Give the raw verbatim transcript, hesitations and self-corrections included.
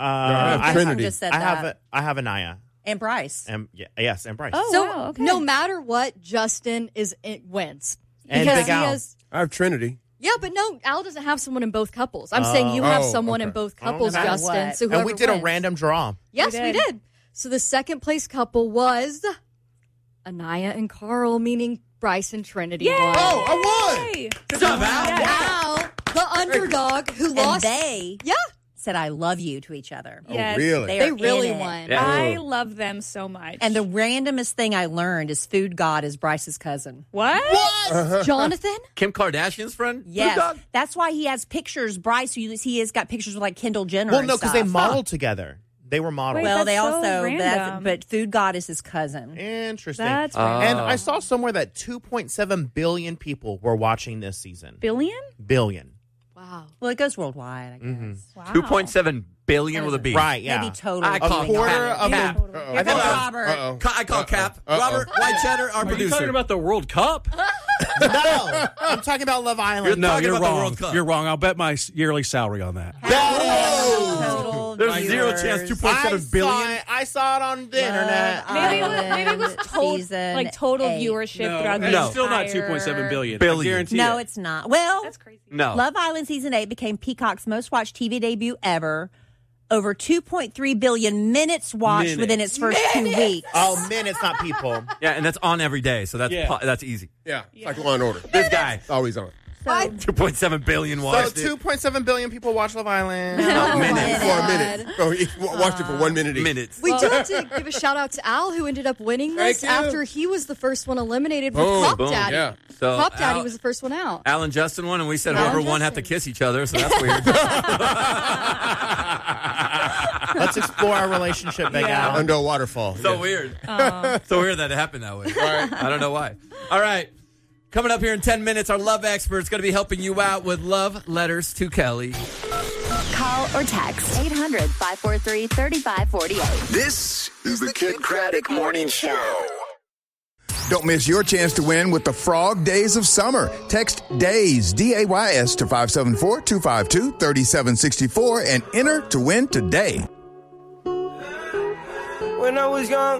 I have I Trinity. just said I that. have a, I have Anaya. And Bryce. And yeah, yes, and Bryce. Oh, So wow, okay. no matter what, Justin is it wins And because Big he Al. has. I have Trinity. Yeah, but no, Al doesn't have someone in both couples. I'm saying you have Oh, someone in okay. both Oh, no couples, matter Justin. what. So whoever And we did wins. a random draw. Yes, We we did. did. So the second place couple was Anaya and Carl, meaning Bryce and Trinity Yay! won. Oh, I won. Hey. Good job, Al. Al, the underdog who And lost. they yeah, said I love you to each other. Yes. Oh, really? They they are really in it. won. Yeah. I love them so much. And the randomest thing I learned is Food God is Bryce's cousin. what? Jonathan? Kim Kardashian's friend? Yes. Food Dog? That's why he has pictures. Bryce, he he has got pictures with like Kendall Jenner. Well, and no, because they stuff. modeled together. They were modeled. Wait, Well, that's they so also, but, that's, random. but Food God is his cousin. Interesting. That's Uh, and I saw somewhere that two point seven billion people were watching this season. Billion? Billion. Wow. Well, it goes worldwide, I guess. Mm-hmm. Wow. two point seven billion with a B. Right, yeah. Maybe total. I A call it quarter Cap. of Cap. the... Totally. Uh-oh. Here I comes think- Robert. Uh-oh. Ca- I call Cap. Uh-oh. Robert White Cheddar, our Are you producer. talking about the World Cup? No, I'm talking about Love Island. No, talking you're about the wrong. World Cup. You're wrong. I'll bet my s- yearly salary on that. Total There's zero viewers. chance two point I seven saw, billion. it, I saw it on the internet. Maybe it was, Island maybe it was total, season like total eight. viewership No, throughout the it's No. still not entire- two point seven billion. Billion. I guarantee No, it. it's not. Well, That's crazy. No. Love Island season eight became Peacock's most watched T V debut ever. Over two point three billion minutes watched Minutes. within its first two weeks. Oh, minutes, not people. Yeah, and that's on every day, so that's Yeah. po- that's easy. Yeah, it's like Law and Order. This guy, It's always on. two point seven billion So watched it. two point seven billion people watch Love Island. Oh, minutes. For a minute. Oh, he w- watched it for one minute each. Minutes. We do have to give a shout out to Al, who ended up winning this Thank you. after he was the first one eliminated with Boom, Pop boom. Daddy. Yeah. So Pop Daddy Al- was the first one out. Al and Justin won, and we said Al whoever and won have to Justin. kiss each other, so that's weird. Let's explore our relationship, Big Yeah. Al. Under a waterfall. So Yeah. weird. So weird that it happened that way. I don't know why. All right. Coming up here in ten minutes, our love expert's going to be helping you out with love letters to Kelly. Call or text eight hundred, five four three, three five four eight. This is the Kid Craddock Morning Show. Don't miss your chance to win with the Frog Days of Summer. Text DAYS, D A Y S, to five seven four, two five two, three seven six four and enter to win today. When I was young,